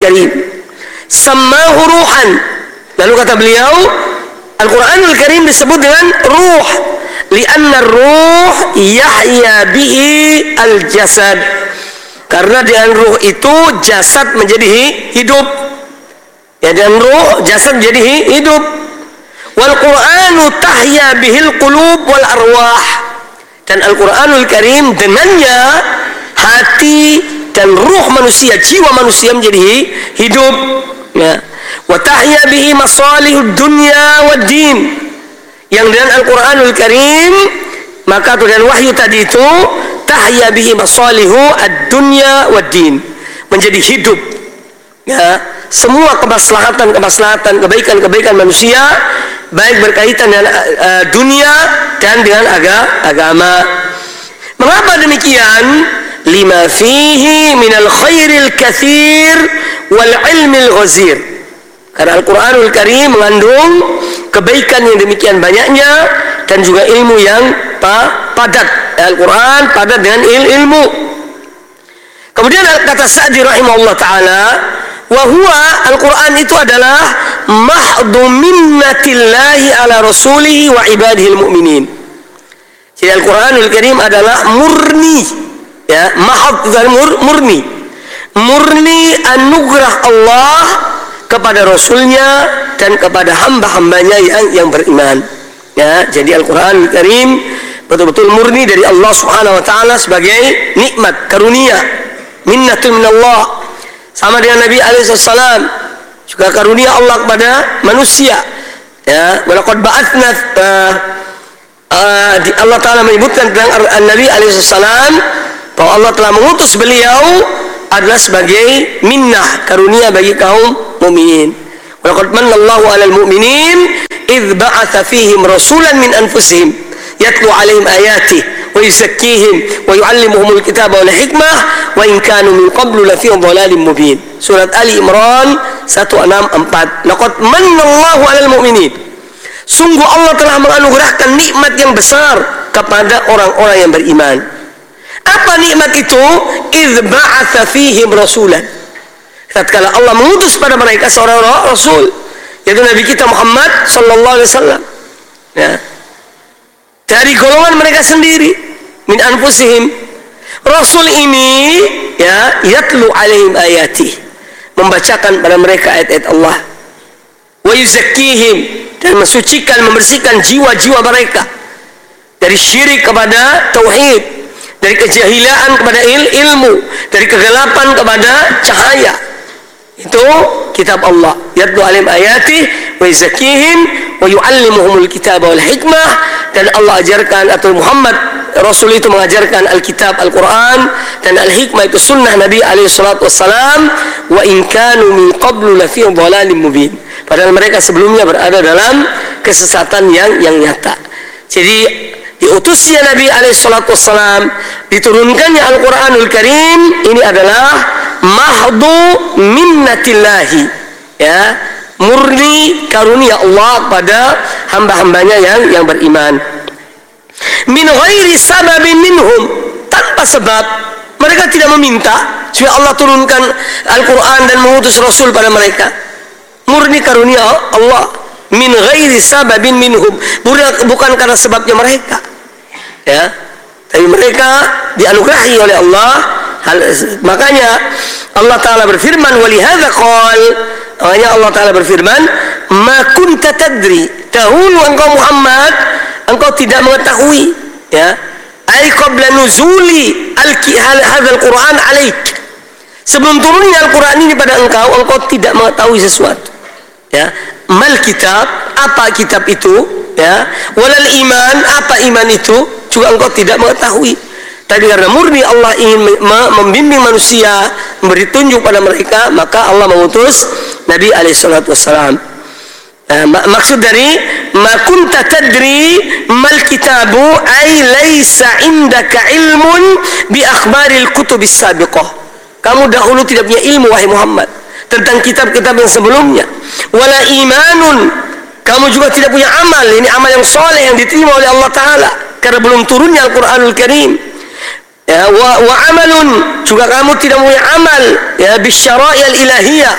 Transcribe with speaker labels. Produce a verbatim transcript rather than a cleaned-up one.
Speaker 1: Karim. Sammahu ruhan. Lalu kata beliau, Al-Quranul Karim disebut dengan ruh. Lianna ruh yahya bihi al-jasad. Karena dengan ruh itu jasad menjadi hidup. Ya, dengan ruh jasad menjadi hidup. Wal Qur'anu tahya bihil qulub wal arwah. Dan Al-Quranul Karim dengannya hati dan ruh manusia, jiwa manusia menjadi hidup. Ya. Wa tahya bihi masalihud dunya wad din. Yang dengan Al-Quranul Karim, maka dengan wahyu tadi itu tahya bihi masalihu ad-dunya wad din, menjadi hidup. Ya, semua kemaslahatan kemaslahatan kebaikan-kebaikan manusia, baik berkaitan dengan uh, dunia dan dengan aga, agama. Mengapa demikian? Lima fihi minal khairil katsir wal ilmil ghazir. Karena Al-Quranul Karim mengandung kebaikan yang demikian banyaknya dan juga ilmu yang padat. Al-Quran padat dengan il ilmu. Kemudian kata Sa'di rahimahullah ta'ala, wa huwa, Al-Quran itu adalah mahdu minnatillahi ala rasulihi wa ibadihil mu'minin. Jadi Al-Quranul Karim adalah murni, ya, mahad mur, murni murni anugerah Allah kepada Rasulnya dan kepada hamba-hambanya yang yang beriman. Ya, jadi Al-Quran Karim betul-betul murni dari Allah Subhanahu Wa Taala sebagai nikmat, karunia, minnatul minallah. Sama dengan Nabi alaihi salam, juga karunia Allah kepada manusia. Ya, walaqad ba'atsna, uh, uh, Allah Taala menyebutkan tentang Nabi alaihi salam bahwa Allah telah mengutus beliau adalah sebagai minnah, karunia bagi kaum mukminin. Walaqad manallahu 'alal mu'minin idz ba'atsa fihim rasulan min anfusihim yatlu 'alaihim ayatihi wa yuzakkihim wa yu'allimuhumul kitaba wal hikmah wa in kanu min qablu lafi dhalalin mubin. Surat Ali Imran seratus enam puluh empat. Laqad manallahu 'alal mu'minin. Sungguh Allah telah menganugerahkan nikmat yang besar kepada orang-orang yang beriman. Apa nikmat itu? Idz ba'atsa fihim rasulan. Tatkala Allah mengutus pada mereka seorang rasul, yaitu Nabi kita Muhammad sallallahu alaihi wasallam. Ya. Dari golongan mereka sendiri, min anfusihim. Rasul ini, ya, yatlu alaihim ayati, membacakan pada mereka ayat-ayat Allah. Wa yuzakkihim, dan mensucikan, membersihkan jiwa-jiwa mereka dari syirik kepada tauhid, dari kejahilan kepada il ilmu, dari kegelapan kepada cahaya. Itu kitab Allah. Yatlu alaihim ayati wa yuzakkihim wa yu'allimuhumul kitaba wal hikmah. Dan Allah ajarkan, atau Muhammad Rasul itu mengajarkan Alkitab, Al-Quran, dan Al-Hikmah itu sunnah Nabi alaihi salatu wassalam. Wa in kanu min qablu lafi dhalalin mubin. Padahal mereka sebelumnya berada dalam kesesatan yang yang nyata. Jadi diutusnya Nabi alaihi salatu wassalam, diturunkannya Al-Quranul Karim, ini adalah mahdu minnatillahi, ya, murni karunia Allah pada hamba-hambanya yang yang beriman. Min ghairi sababin minhum, tanpa sebab. Mereka tidak meminta supaya Allah turunkan Al-Quran dan mengutus Rasul pada mereka. Murni karunia Allah. Min ghairi sababin minhum, bukan karena sebabnya mereka, ya, tapi mereka dianugerahi oleh Allah. Hal, makanya Allah Ta'ala berfirman, walihadza qal, makanya Allah Ta'ala berfirman, ma kunta tadri, dahulu engkau Muhammad, engkau tidak mengetahui, ya, ai qabla nuzuli hadzal Qur'an alaik, sebelum turunnya Al-Quran ini pada engkau, engkau tidak mengetahui sesuatu, ya. Mal kitab, apa kitab itu, ya, walal iman, apa iman itu, juga engkau tidak mengetahui. Tapi karena murni Allah ingin membimbing manusia, memberi tunjuk pada mereka, maka Allah mengutus Nabi alaihi salatu wassalam. Nah, mak maksud dari ma kunta tadri mal kitabu ay laisa indaka ilmun bi akhbaril kutubis sabiqah. Kamu dahulu tidak punya ilmu, wahai Muhammad, tentang kitab-kitab yang sebelumnya. Wala imanun, kamu juga tidak punya amal, ini amal yang soleh yang diterima oleh Allah Ta'ala karena belum turunnya Al-Quranul Karim. Ya, wa, wa amalun, juga kamu tidak punya amal, ya, bisyara'il ilahiyah,